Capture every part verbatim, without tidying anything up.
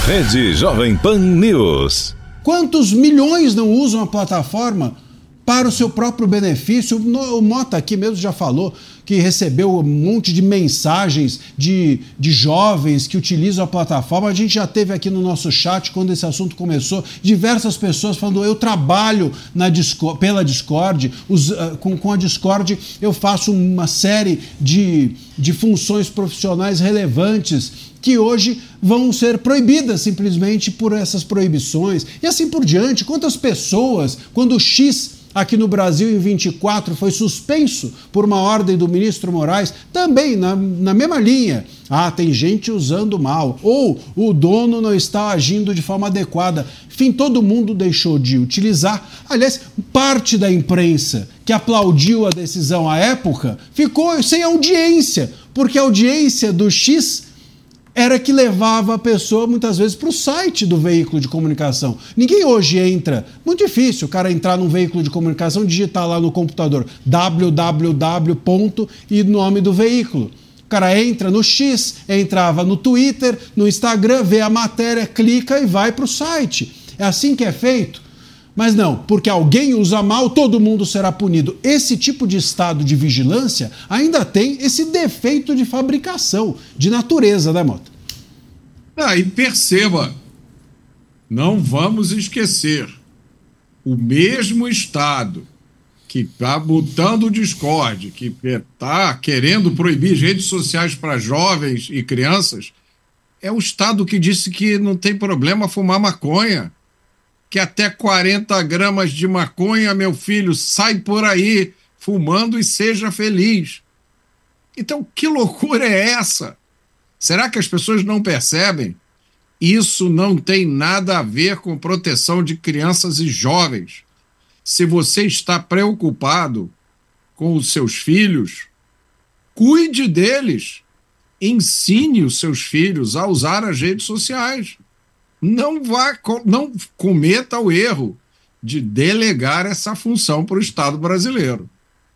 Rede Jovem Pan News. Quantos milhões não usam a plataforma para o seu próprio benefício? O Mota aqui mesmo já falou que recebeu um monte de mensagens de, de jovens que utilizam a plataforma. A gente já teve aqui no nosso chat, quando esse assunto começou, diversas pessoas falando: eu trabalho na Discord, pela Discord, os, uh, com, com a Discord eu faço uma série de, de funções profissionais relevantes que hoje vão ser proibidas simplesmente por essas proibições. E assim por diante. Quantas pessoas, quando o X aqui no Brasil, em vinte e quatro, foi suspenso por uma ordem do ministro Moraes, também na, na mesma linha. Ah, tem gente usando mal. Ou o dono não está agindo de forma adequada. Enfim, todo mundo deixou de utilizar. Aliás, parte da imprensa que aplaudiu a decisão à época ficou sem audiência, porque a audiência do X era que levava a pessoa muitas vezes para o site do veículo de comunicação. Ninguém hoje entra, muito difícil o cara entrar num veículo de comunicação, digitar lá no computador w w w ponto e nome do veículo. O cara entra no X, entrava no Twitter, no Instagram, vê a matéria, clica e vai para o site. É assim que é feito? Mas não, porque alguém usa mal, todo mundo será punido. Esse tipo de estado de vigilância ainda tem esse defeito de fabricação, de natureza, né, Mota? Ah, e perceba, não vamos esquecer, o mesmo Estado que está botando o Discord, que está querendo proibir redes sociais para jovens e crianças, é o Estado que disse que não tem problema fumar maconha. Que até quarenta gramas de maconha, meu filho, sai por aí fumando e seja feliz. Então, que loucura é essa? Será que as pessoas não percebem? Isso não tem nada a ver com proteção de crianças e jovens. Se você está preocupado com os seus filhos, cuide deles. Ensine os seus filhos a usar as redes sociais. Não vá, não cometa o erro de delegar essa função para o Estado brasileiro.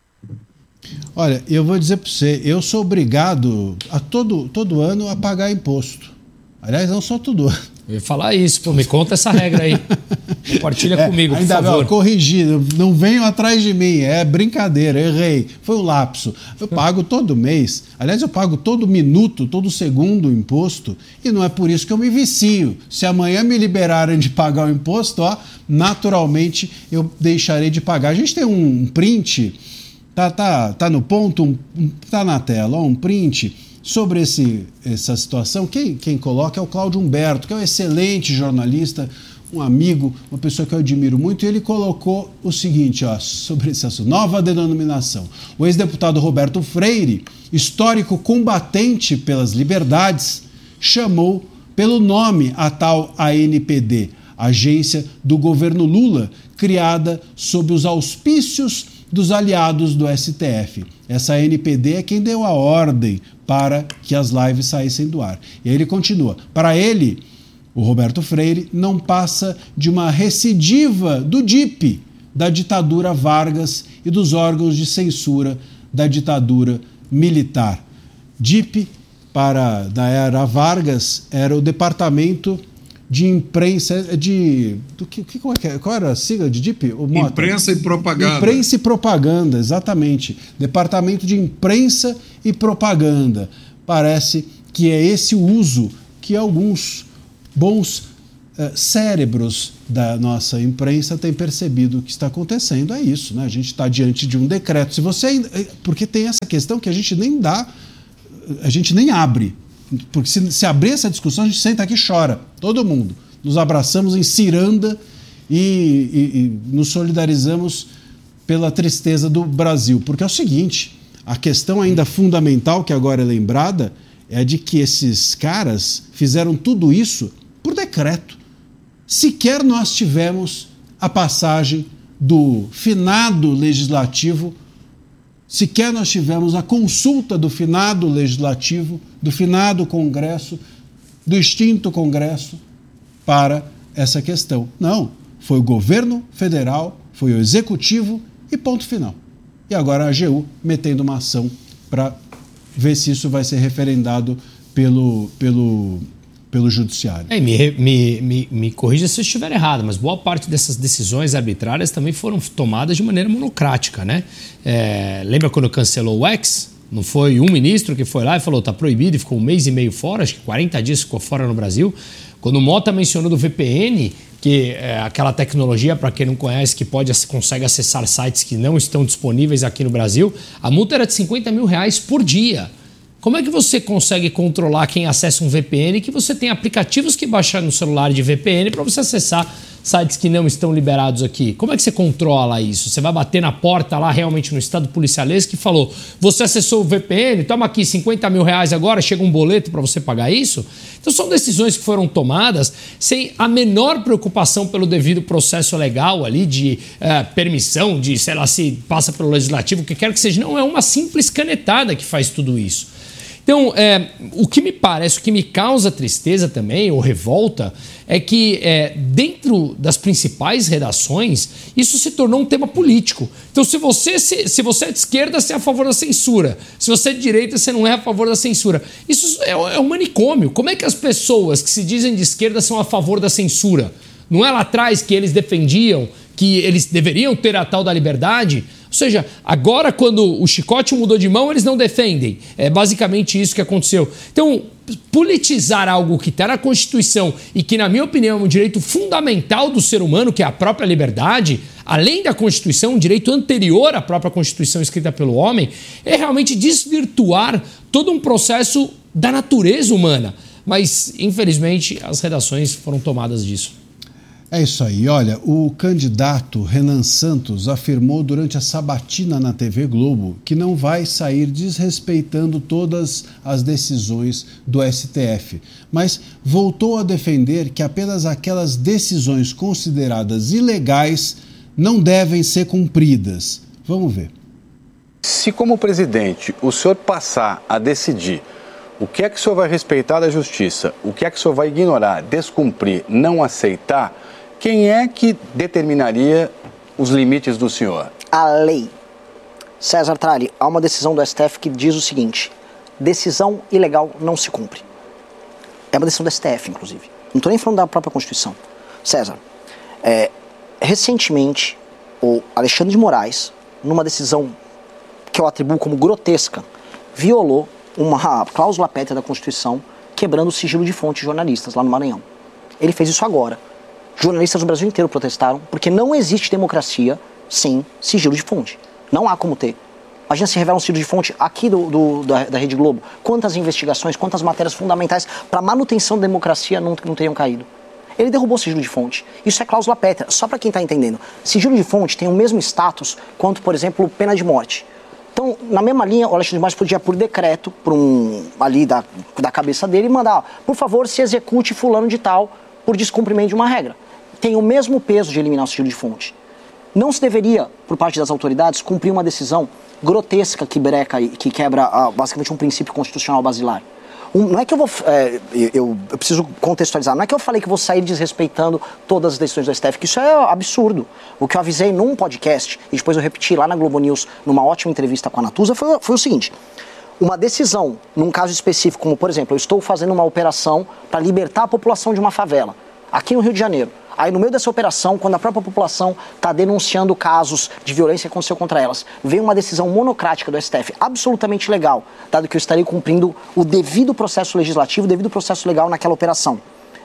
Olha, eu vou dizer para você, eu sou obrigado a todo, todo ano a pagar imposto. Aliás, não só todo ano. Eu ia falar isso, pô, me conta essa regra aí. Compartilha é, comigo, por ainda favor. Não, corrigir, não venham atrás de mim, é brincadeira, errei, foi um lapso. Eu pago todo mês, aliás, eu pago todo minuto, todo segundo o imposto, e não é por isso que eu me vicio. Se amanhã me liberarem de pagar o imposto, ó, naturalmente eu deixarei de pagar. A gente tem um print, tá, tá, tá no ponto, um, tá na tela, ó, um print sobre esse, essa situação. Quem, quem coloca é o Cláudio Humberto, que é um excelente jornalista, um amigo, uma pessoa que eu admiro muito, e ele colocou o seguinte, ó, sobre esse assunto: nova denominação. O ex-deputado Roberto Freire, histórico combatente pelas liberdades, chamou pelo nome a tal A N P D, agência do governo Lula, criada sob os auspícios dos aliados do S T F. Essa A N P D é quem deu a ordem para que as lives saíssem do ar. E aí ele continua. Para ele, o Roberto Freire não passa de uma recidiva do D I P, da ditadura Vargas e dos órgãos de censura da ditadura militar. D I P, para, na era Vargas, era o Departamento de Imprensa, de... Do que, que, qual, é, qual era a sigla de D I P? O Imprensa e Propaganda. Imprensa e Propaganda, exatamente. Departamento de Imprensa e Propaganda. Parece que é esse o uso que alguns bons uh, cérebros da nossa imprensa têm percebido que está acontecendo. É isso, né? A gente está diante de um decreto. Se você ainda, porque tem essa questão que a gente nem dá, a gente nem abre. Porque se, se abrir essa discussão, a gente senta aqui e chora. Todo mundo. Nos abraçamos em ciranda e, e, e nos solidarizamos pela tristeza do Brasil. Porque é o seguinte, a questão ainda fundamental, que agora é lembrada, é de que esses caras fizeram tudo isso por decreto. Sequer nós tivemos a passagem do finado legislativo, sequer nós tivemos a consulta do finado legislativo, do finado Congresso, do extinto Congresso, para essa questão. Não, foi o governo federal, foi o executivo e ponto final. E agora a A G U metendo uma ação para ver se isso vai ser referendado pelo, pelo, pelo judiciário. É, me, me, me, me corrija se eu estiver errado, mas boa parte dessas decisões arbitrárias também foram tomadas de maneira monocrática, né? É, lembra quando cancelou o X? Não foi um ministro que foi lá e falou tá proibido e ficou um mês e meio fora, acho que quarenta dias ficou fora no Brasil. Quando o Mota mencionou do V P N, que é aquela tecnologia, para quem não conhece, que pode, consegue acessar sites que não estão disponíveis aqui no Brasil, a multa era de cinquenta mil reais por dia. Como é que você consegue controlar quem acessa um V P N que você tem aplicativos que baixar no celular de V P N para você acessar sites que não estão liberados aqui? Como é que você controla isso? Você vai bater na porta lá realmente no estado policialesco que falou você acessou o V P N, toma aqui cinquenta mil reais agora, chega um boleto para você pagar isso? Então são decisões que foram tomadas sem a menor preocupação pelo devido processo legal ali de uh, permissão, de sei lá se passa pelo legislativo, o que quer que seja. Não é uma simples canetada que faz tudo isso. Então, é, o que me parece, o que me causa tristeza também, ou revolta, é que é, dentro das principais redações, isso se tornou um tema político. Então, se você, se, se você é de esquerda, você é a favor da censura. Se você é de direita, você não é a favor da censura. Isso é, é um manicômio. Como é que as pessoas que se dizem de esquerda são a favor da censura? Não é lá atrás que eles defendiam que eles deveriam ter a tal da liberdade? Ou seja, agora quando o chicote mudou de mão, eles não defendem. É basicamente isso que aconteceu. Então, politizar algo que está na Constituição e que, na minha opinião, é um direito fundamental do ser humano, que é a própria liberdade, além da Constituição, um direito anterior à própria Constituição escrita pelo homem, é realmente desvirtuar todo um processo da natureza humana. Mas, infelizmente, as redações foram tomadas disso. É isso aí. Olha, o candidato Renan Santos afirmou durante a sabatina na T V Globo que não vai sair desrespeitando todas as decisões do S T F, mas voltou a defender que apenas aquelas decisões consideradas ilegais não devem ser cumpridas. Vamos ver. Se, como presidente, o senhor passar a decidir o que é que o senhor vai respeitar da justiça, o que é que o senhor vai ignorar, descumprir, não aceitar, quem é que determinaria os limites do senhor? A lei. César Tralli, há uma decisão do S T F que diz o seguinte: decisão ilegal não se cumpre. É uma decisão do S T F, inclusive. Não estou nem falando da própria Constituição. César, é, recentemente, o Alexandre de Moraes, numa decisão que eu atribuo como grotesca, violou uma cláusula pétrea da Constituição, quebrando o sigilo de fonte de jornalistas lá no Maranhão. Ele fez isso agora. Jornalistas do Brasil inteiro protestaram, porque não existe democracia sem sigilo de fonte. Não há como ter. Imagina se revela um sigilo de fonte aqui do, do, da, da Rede Globo. Quantas investigações, quantas matérias fundamentais para a manutenção da democracia não, não teriam caído. Ele derrubou o sigilo de fonte. Isso é cláusula pétrea, só para quem está entendendo. Sigilo de fonte tem o mesmo status quanto, por exemplo, pena de morte. Então, na mesma linha, o Alexandre de Moraes podia, por decreto, por um, ali da, da cabeça dele, mandar, por favor, se execute fulano de tal por descumprimento de uma regra. Tem o mesmo peso de eliminar o sigilo de fonte. Não se deveria, por parte das autoridades, cumprir uma decisão grotesca que breca e que quebra ah, basicamente um princípio constitucional basilar. Um, não é que eu vou... É, eu, eu preciso contextualizar. Não é que eu falei que vou sair desrespeitando todas as decisões do S T F, que isso é absurdo. O que eu avisei num podcast, e depois eu repeti lá na Globo News, numa ótima entrevista com a Natuza, foi, foi o seguinte: uma decisão, num caso específico, como por exemplo, eu estou fazendo uma operação para libertar a população de uma favela, aqui no Rio de Janeiro. Aí no meio dessa operação, quando a própria população está denunciando casos de violência que aconteceu contra elas, vem uma decisão monocrática do S T F, absolutamente legal, dado que eu estarei cumprindo o devido processo legislativo, o devido processo legal naquela operação.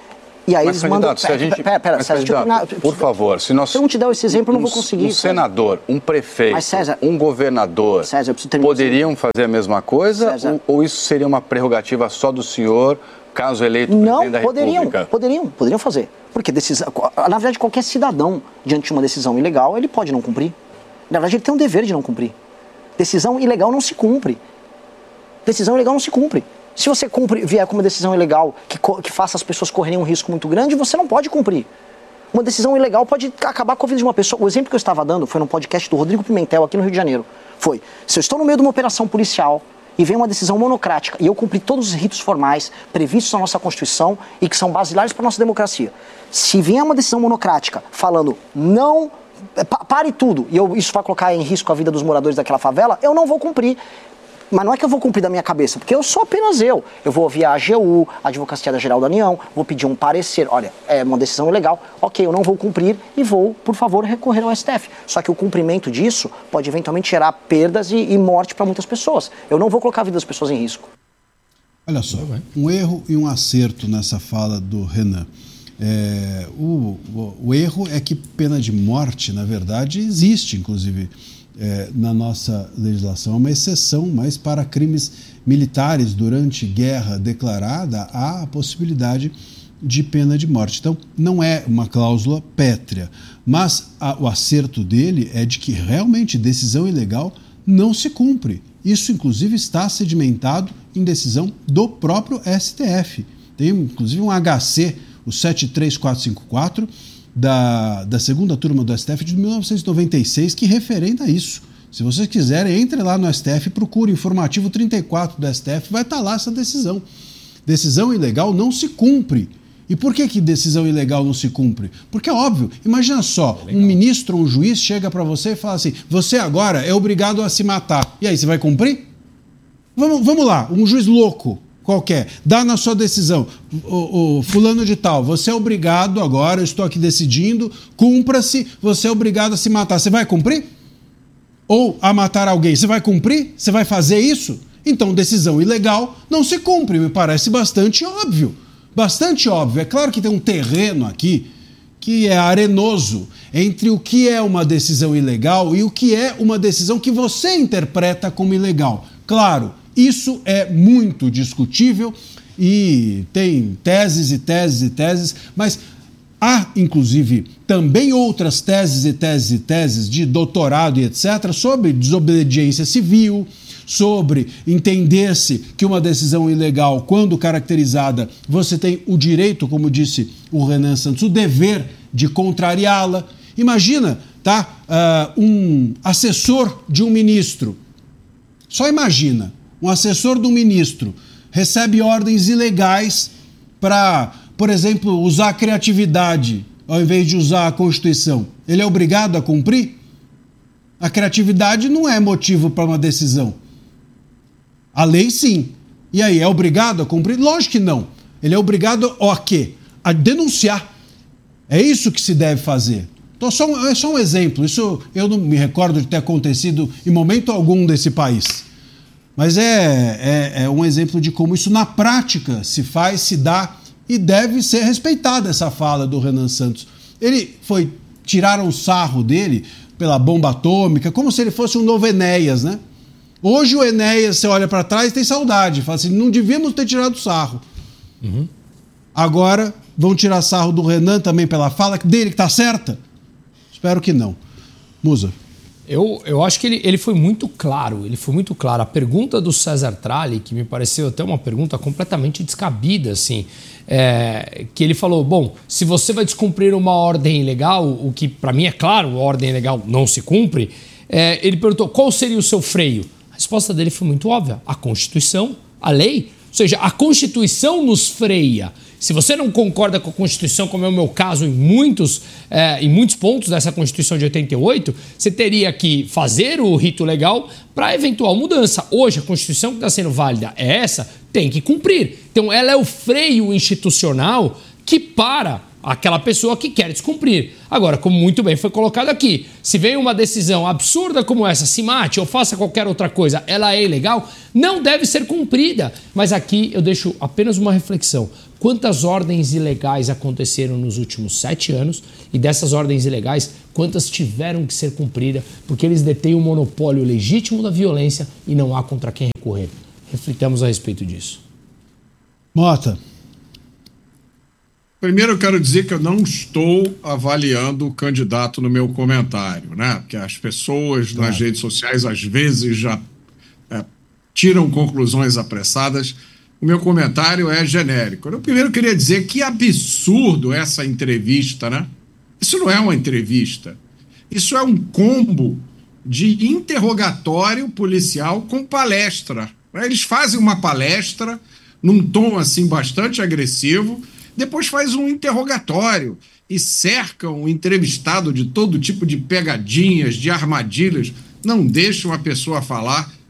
E aí mas, eles mandam... se a gente... Pera, pera, mas, César, candidato, eu... por favor, se nós... Se eu não te der esse exemplo, eu não vou conseguir. Um senador, um prefeito, mas, César, um governador, César, eu preciso terminar poderiam fazer a mesma coisa? Ou, ou isso seria uma prerrogativa só do senhor, caso eleito presidente da poderiam, República? Poderiam, poderiam fazer. Porque decisão, na verdade, qualquer cidadão, diante de uma decisão ilegal, ele pode não cumprir. Na verdade, ele tem um dever de não cumprir. Decisão ilegal não se cumpre. Decisão ilegal não se cumpre. Se você cumpre, vier com uma decisão ilegal que, que faça as pessoas correrem um risco muito grande, você não pode cumprir. Uma decisão ilegal pode acabar com a vida de uma pessoa. O exemplo que eu estava dando foi num podcast do Rodrigo Pimentel, aqui no Rio de Janeiro. Foi, se eu estou no meio de uma operação policial e vem uma decisão monocrática e eu cumpri todos os ritos formais previstos na nossa Constituição e que são basilares para a nossa democracia. Se vier uma decisão monocrática falando não, pare tudo, e eu, isso vai colocar em risco a vida dos moradores daquela favela, eu não vou cumprir. Mas não é que eu vou cumprir da minha cabeça, porque eu sou apenas eu. Eu vou ouvir a A G U, a Advocacia Geral da União, vou pedir um parecer. Olha, é uma decisão ilegal, ok, eu não vou cumprir e vou, por favor, recorrer ao S T F. Só que o cumprimento disso pode eventualmente gerar perdas e, e morte para muitas pessoas. Eu não vou colocar a vida das pessoas em risco. Olha só, um erro e um acerto nessa fala do Renan. É, o, o, o erro é que pena de morte, na verdade, existe, inclusive, é, na nossa legislação. É uma exceção, mas para crimes militares durante guerra declarada, há a possibilidade de pena de morte. Então, não é uma cláusula pétrea, mas a, o acerto dele é de que realmente decisão ilegal não se cumpre. Isso, inclusive, está sedimentado em decisão do próprio S T F. Tem, inclusive, um H C, o sete três quatro cinco quatro, da, da segunda turma do S T F de mil novecentos e noventa e seis, que referenda isso. Se vocês quiserem, entre lá no S T F, procure o informativo trinta e quatro do S T F, vai estar lá essa decisão. Decisão ilegal não se cumpre. E por que que decisão ilegal não se cumpre? Porque é óbvio, imagina só, um ministro ou um juiz chega para você e fala assim, você agora é obrigado a se matar. E aí, você vai cumprir? Vamos, vamos lá, um juiz louco qualquer, dá na sua decisão, o, o fulano de tal, você é obrigado agora, eu estou aqui decidindo, cumpra-se, você é obrigado a se matar. Você vai cumprir? Ou a matar alguém, você vai cumprir? Você vai fazer isso? Então, decisão ilegal não se cumpre, me parece bastante óbvio. Bastante óbvio. É claro que tem um terreno aqui que é arenoso entre o que é uma decisão ilegal e o que é uma decisão que você interpreta como ilegal. Claro, isso é muito discutível e tem teses e teses e teses, mas há, inclusive, também outras teses e teses e teses de doutorado e etcétera sobre desobediência civil, sobre entender-se que uma decisão ilegal, quando caracterizada, você tem o direito, como disse o Renan Santos, o dever de contrariá-la. Imagina, tá, uh, um assessor de um ministro, só imagina, um assessor de um ministro recebe ordens ilegais para, por exemplo, usar a criatividade ao invés de usar a Constituição. Ele é obrigado a cumprir? A criatividade não é motivo para uma decisão. A lei, sim. E aí, é obrigado a cumprir? Lógico que não. Ele é obrigado a quê? A denunciar. É isso que se deve fazer. Então, só um, é só um exemplo. Isso eu não me recordo de ter acontecido em momento algum desse país. Mas é, é, é um exemplo de como isso na prática se faz, se dá e deve ser respeitada essa fala do Renan Santos. Ele foi, tiraram o sarro dele pela bomba atômica, como se ele fosse um novo Enéas, né? Hoje o Enéas, você olha para trás e tem saudade. Fala assim, não devíamos ter tirado sarro. Uhum. Agora vão tirar sarro do Renan também pela fala dele que está certa? Espero que não. Musa. Eu, eu acho que ele, ele foi muito claro, ele foi muito claro. A pergunta do César Tralli, que me pareceu até uma pergunta completamente descabida, assim, é, que ele falou, bom, se você vai descumprir uma ordem ilegal, o que para mim é claro, a ordem ilegal não se cumpre, é, ele perguntou qual seria o seu freio? A resposta dele foi muito óbvia. A Constituição, a lei. Ou seja, a Constituição nos freia. Se você não concorda com a Constituição, como é o meu caso em muitos, é, em muitos pontos dessa Constituição de oitenta e oito, você teria que fazer o rito legal para eventual mudança. Hoje, a Constituição que está sendo válida é essa, tem que cumprir. Então, ela é o freio institucional que para aquela pessoa que quer descumprir. Agora, como muito bem foi colocado aqui, se vem uma decisão absurda como essa, se mate ou faça qualquer outra coisa, ela é ilegal, não deve ser cumprida. Mas aqui eu deixo apenas uma reflexão. Quantas ordens ilegais aconteceram nos últimos sete anos e dessas ordens ilegais, quantas tiveram que ser cumpridas porque eles detêm o monopólio legítimo da violência e não há contra quem recorrer? Reflitamos a respeito disso. Mota. Primeiro eu quero dizer que eu não estou avaliando o candidato no meu comentário, né? Porque as pessoas claro. nas redes sociais às vezes já é, tiram conclusões apressadas. O meu comentário é genérico. Eu primeiro queria dizer que absurdo essa entrevista, né? Isso não é uma entrevista. Isso é um combo de interrogatório policial com palestra. Eles fazem uma palestra num tom assim bastante agressivo, depois faz um interrogatório e cercam o entrevistado de todo tipo de pegadinhas, de armadilhas, não deixam a pessoa falar.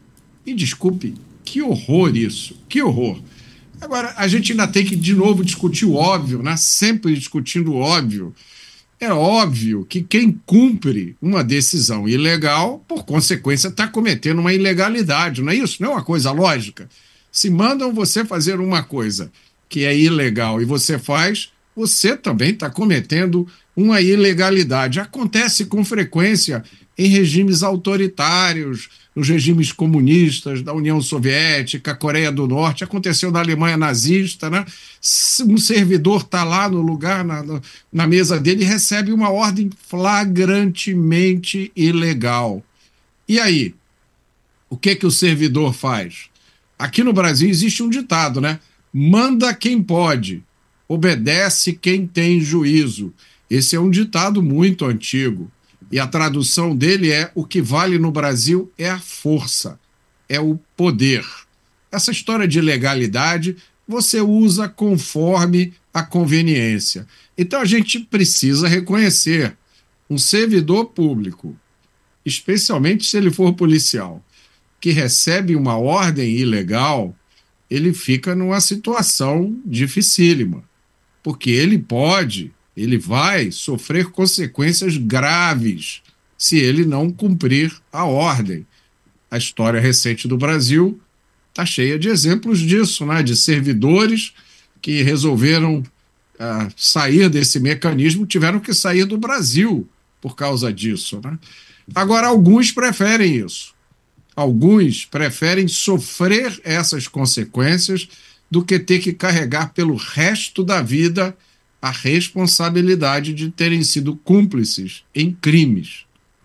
E desculpe, que horror isso, que horror. Agora, a gente ainda tem que, de novo, discutir o óbvio, né? Sempre discutindo o óbvio. É óbvio que quem cumpre uma decisão ilegal, por consequência, está cometendo uma ilegalidade, não é isso? Não é uma coisa lógica? Se mandam você fazer uma coisa que é ilegal e você faz, você também está cometendo uma ilegalidade. Acontece com frequência em regimes autoritários, nos regimes comunistas da União Soviética, Coreia do Norte, aconteceu na Alemanha nazista, né? Um servidor está lá no lugar, na, na mesa dele, e recebe uma ordem flagrantemente ilegal. E aí? O que que o servidor faz? Aqui no Brasil existe um ditado, né? Manda quem pode, obedece quem tem juízo. Esse é um ditado muito antigo. E a tradução dele é: o que vale no Brasil é a força, é o poder. Essa história de legalidade você usa conforme a conveniência. Então a gente precisa reconhecer um servidor público, especialmente se ele for policial, que recebe uma ordem ilegal, ele fica numa situação dificílima, porque ele pode... ele vai sofrer consequências graves se ele não cumprir a ordem. A história recente do Brasil está cheia de exemplos disso, né? De servidores que resolveram uh, sair desse mecanismo, tiveram que sair do Brasil por causa disso, né? Agora, alguns preferem isso. Alguns preferem sofrer essas consequências do que ter que carregar pelo resto da vida a responsabilidade de terem sido cúmplices em crimes.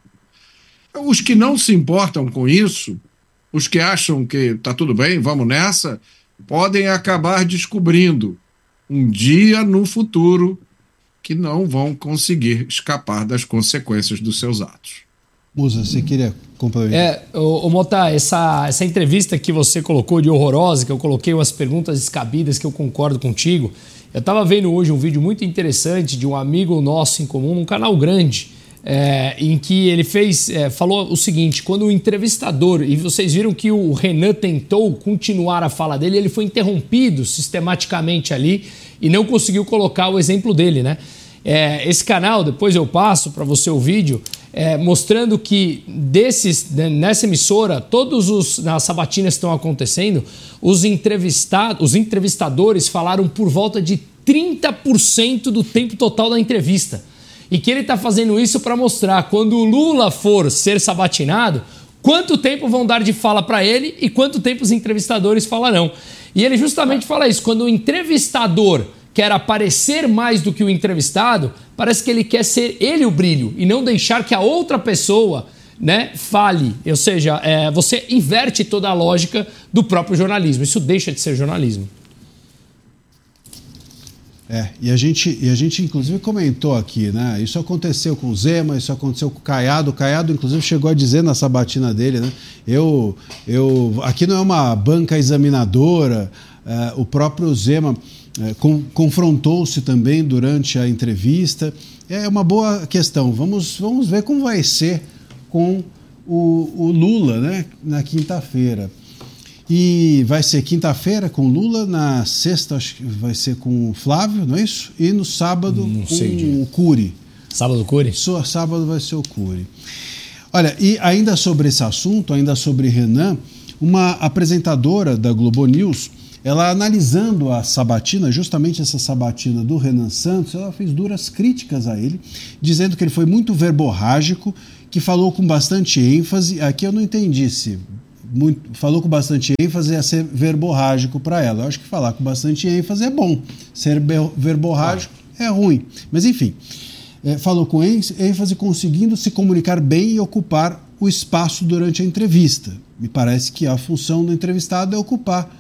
Os que não se importam com isso, os que acham que está tudo bem, vamos nessa, podem acabar descobrindo um dia no futuro que não vão conseguir escapar das consequências dos seus atos. Musa, você queria complementar? É, ô, ô Mota, essa, essa entrevista que você colocou de horrorosa, que eu coloquei umas perguntas descabidas que eu concordo contigo. Eu estava vendo hoje um vídeo muito interessante de um amigo nosso em comum, num canal grande, é, em que ele fez, é, falou o seguinte: quando o entrevistador, e vocês viram que o Renan tentou continuar a fala dele, ele foi interrompido sistematicamente ali e não conseguiu colocar o exemplo dele, né? É, esse canal, depois eu passo para você o vídeo, é, mostrando que desses, nessa emissora, todos os nas sabatinas que estão acontecendo, os, entrevistados, os entrevistadores falaram por volta de trinta por cento do tempo total da entrevista. E que ele está fazendo isso para mostrar, quando o Lula for ser sabatinado, quanto tempo vão dar de fala para ele e quanto tempo os entrevistadores falarão. E ele justamente fala isso: quando o entrevistador quer aparecer mais do que o entrevistado, parece que ele quer ser ele o brilho e não deixar que a outra pessoa, né, fale. Ou seja, é, você inverte toda a lógica do próprio jornalismo. Isso deixa de ser jornalismo. É, e a gente, e a gente inclusive comentou aqui, né? Isso aconteceu com o Zema, isso aconteceu com o Caiado. O Caiado, inclusive, chegou a dizer na sabatina dele, né? Eu, eu, aqui não é uma banca examinadora. É, o próprio Zema é, com, confrontou-se também durante a entrevista. É uma boa questão. Vamos, vamos ver como vai ser com o, o Lula, né? Na quinta-feira. E vai ser quinta-feira com Lula, na sexta acho que vai ser com o Flávio, não é isso? E no sábado não com sei, o Cury. Sábado o Cury? So, sábado vai ser o Cury. Olha, e ainda sobre esse assunto, ainda sobre Renan, uma apresentadora da Globo News, ela analisando a sabatina, justamente essa sabatina do Renan Santos, ela fez duras críticas a ele, dizendo que ele foi muito verborrágico, que falou com bastante ênfase. Aqui eu não entendi se... Muito, falou com bastante ênfase a ser verborrágico para ela. Eu acho que falar com bastante ênfase é bom. Ser verborrágico é ruim. Mas, enfim, é, falou com ênfase, conseguindo se comunicar bem e ocupar o espaço durante a entrevista. Me parece que a função do entrevistado é ocupar